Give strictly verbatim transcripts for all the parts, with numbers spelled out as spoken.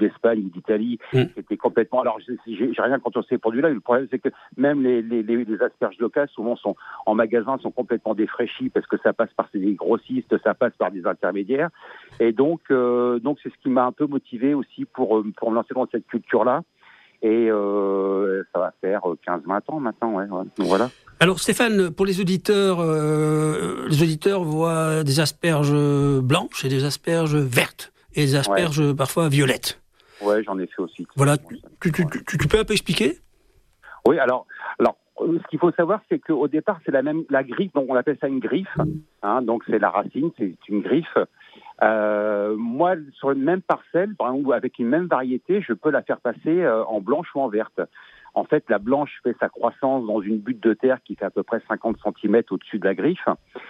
d'Espagne ou d'Italie, mmh. qui étaient complètement... Alors, j'ai, j'ai rien contre ces produits-là, mais le problème, c'est que même les, les, les, les asperges locales, souvent, sont en magasin, sont complètement défraîchies parce que ça passe par des grossistes, ça passe par des intermédiaires. Et donc, euh, donc c'est ce qui m'a un peu motivé aussi pour, pour me lancer dans cette culture-là. Et euh, ça va faire quinze vingt ans maintenant, ouais, ouais. Donc, voilà. Alors Stéphane, pour les auditeurs, euh, les auditeurs voient des asperges blanches et des asperges vertes et des asperges ouais. parfois violettes. Ouais, j'en ai fait aussi. Voilà, tu, tu, tu, tu peux un peu expliquer ? Oui, alors, alors, ce qu'il faut savoir, c'est qu'au départ, c'est la même, la griffe, donc on appelle ça une griffe, hein, donc c'est la racine, c'est une griffe. Euh, moi, sur une même parcelle, par exemple, avec une même variété, je peux la faire passer euh, en blanche ou en verte. En fait, la blanche fait sa croissance dans une butte de terre qui fait à peu près cinquante centimètres au-dessus de la griffe.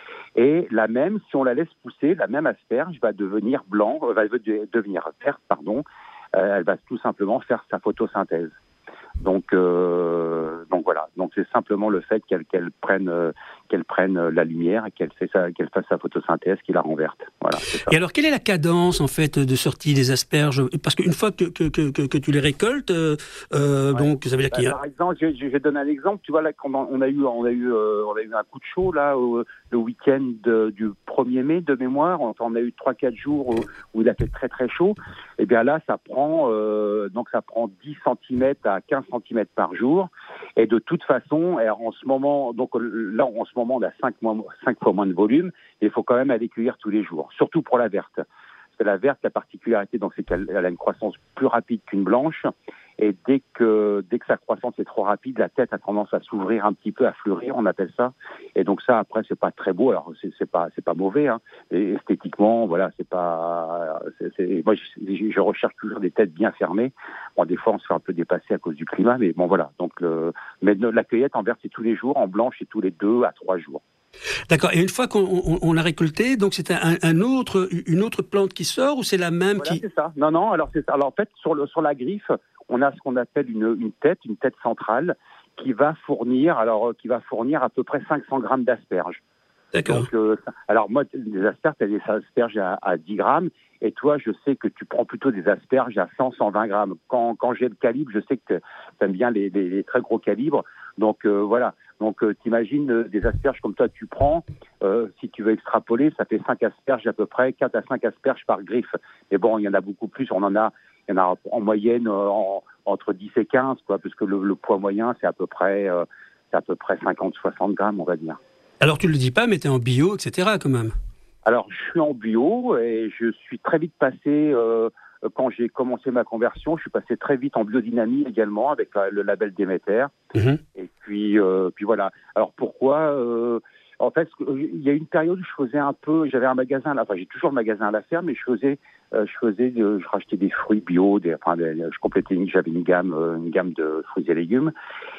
Et la même, si on la laisse pousser, la même asperge va devenir blanc, euh, va devenir verte, pardon. Euh, elle va tout simplement faire sa photosynthèse. Donc, euh, donc voilà. Donc c'est simplement le fait qu'elle, qu'elle prenne, euh, qu'elle prenne la lumière et qu'elle fait sa, qu'elle fasse sa photosynthèse qui la rend verte. Voilà. C'est ça. Et alors, quelle est la cadence en fait de sortie des asperges ? Parce qu'une fois que que, que que tu les récoltes, euh, ouais. donc ça veut dire bah, qu'il y a. Par exemple, je, je vais donner un exemple. Tu vois là, quand on a eu, on a eu, euh, on a eu un coup de chaud là euh, le week-end de, du premier mai de mémoire. Enfin, on a eu trois quatre jours où, où il a fait très très chaud. Et bien là, ça prend euh, donc ça prend dix centimètres à quinze centimètres par jour. Et de toute façon, en ce moment, donc là, en ce moment, on a cinq fois moins de volume. Et il faut quand même aller cueillir tous les jours, surtout pour la verte. Parce que la verte, la particularité, donc, c'est qu'elle elle a une croissance plus rapide qu'une blanche. Et dès que, dès que sa croissance est trop rapide, la tête a tendance à s'ouvrir un petit peu, à fleurir, on appelle ça. Et donc ça, après, c'est pas très beau. Alors, c'est, c'est pas, c'est pas mauvais, hein. Et esthétiquement, voilà, c'est pas, c'est, c'est, moi, je, je recherche toujours des têtes bien fermées. Bon, des fois, on se fait un peu dépasser à cause du climat, mais bon, voilà. Donc, le, mais la cueillette en verte, c'est tous les jours, en blanche, c'est tous les deux à trois jours. D'accord. Et une fois qu'on on, on l'a récolté, donc c'est un, un autre, une autre plante qui sort ou c'est la même voilà, qui... c'est ça. Non, non. Alors c'est ça. Alors en fait, sur le sur la griffe, on a ce qu'on appelle une une tête, une tête centrale qui va fournir, alors qui va fournir à peu près cinq cents grammes d'asperges. D'accord. Donc, euh, alors moi, les asperges, t'as des asperges à, à dix grammes, et toi, je sais que tu prends plutôt des asperges à cent, cent vingt grammes. Quand, quand j'ai le calibre, je sais que tu aimes bien les, les, les très gros calibres. Donc euh, voilà. Donc euh, t'imagines euh, des asperges comme toi tu prends, euh, si tu veux extrapoler, ça fait cinq asperges à peu près, quatre à cinq asperges par griffe. Mais bon, il y en a beaucoup plus. On en a, il y en a en moyenne euh, en, entre dix et quinze, quoi, parce que le, le poids moyen, c'est à peu près, euh, c'est à peu près cinquante à soixante grammes, on va dire. Alors tu le dis pas, mais t'es en bio, et cetera quand même. Alors je suis en bio et je suis très vite passé, euh, quand j'ai commencé ma conversion, je suis passé très vite en biodynamie également avec la, le label Déméter. Mmh. Et puis, euh, puis voilà. Alors pourquoi euh, En fait, il y a une période où je faisais un peu, j'avais un magasin, là, enfin j'ai toujours le magasin à la ferme, mais je faisais, euh, je faisais, euh, je rachetais des fruits bio, des, enfin des, je complétais, j'avais une gamme, une gamme de fruits et légumes.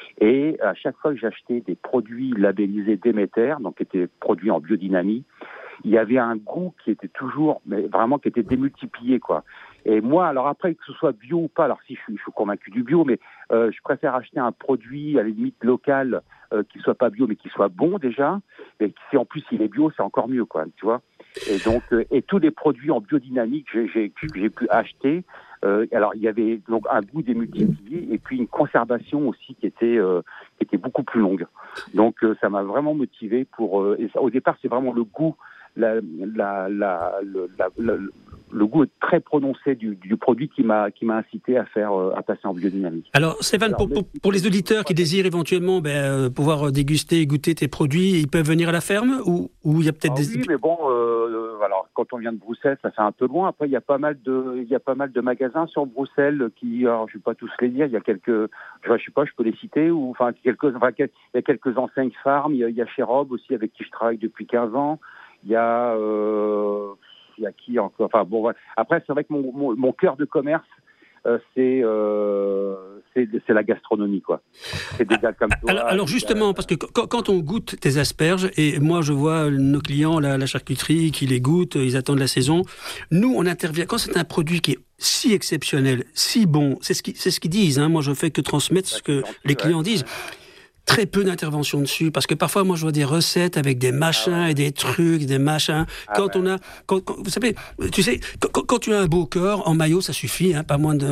Et à chaque fois que j'achetais des produits labellisés Déméter, donc qui étaient produits en biodynamie, il y avait un goût qui était toujours, mais vraiment qui était démultiplié, quoi. Et moi, alors après, que ce soit bio ou pas, alors si je suis, je suis convaincu du bio, mais euh, je préfère acheter un produit à la limite local euh, qui soit pas bio, mais qui soit bon déjà. Et si en plus il est bio, c'est encore mieux, quoi. Tu vois. Et donc, euh, et tous les produits en biodynamique que j'ai, que j'ai pu acheter. Euh, alors il y avait donc un goût démultiplié et puis une conservation aussi qui était euh, qui était beaucoup plus longue. Donc euh, ça m'a vraiment motivé pour. Euh, et ça, au départ, c'est vraiment le goût. La, la, la, le, la, la, le goût est très prononcé du, du produit qui m'a, qui m'a incité à faire, à passer en biodynamique. Alors, Stéphane, Alors, pour, pour, pour les auditeurs qui désirent éventuellement ben, pouvoir déguster et goûter tes produits, ils peuvent venir à la ferme ou, ou il y a peut-être ah des... Oui, mais bon, euh, alors, quand on vient de Bruxelles, ça fait un peu loin. Après, il y a pas mal de, il y a pas mal de magasins sur Bruxelles qui, alors, je ne vais pas tous les dire, il y a quelques, je ne sais pas, je peux les citer, ou, enfin, quelques, enfin, il y a quelques enseignes farm, il y a, il y a chez Rob aussi, avec qui je travaille depuis quinze ans. Il y a, euh, il y a qui encore. Enfin bon, ouais. Après c'est vrai que mon mon, mon cœur de commerce, euh, c'est, euh, c'est c'est la gastronomie, quoi. C'est des gars comme toi. Alors, alors justement, gars... parce que quand, quand on goûte tes asperges, et moi je vois nos clients, la, la charcuterie, qui les goûtent, ils attendent la saison. Nous, on intervient quand c'est un produit qui est si exceptionnel, si bon. C'est ce qui c'est ce qu'ils disent. Hein. Moi, je fais que transmettre ce que gentil, les clients ouais, disent. Ouais. très peu d'intervention dessus, parce que parfois, moi, je vois des recettes avec des machins ah ouais. et des trucs, des machins. Ah quand ouais. on a, quand, quand, vous savez, tu sais, quand, quand tu as un beau corps, en maillot, ça suffit, hein, pas moins de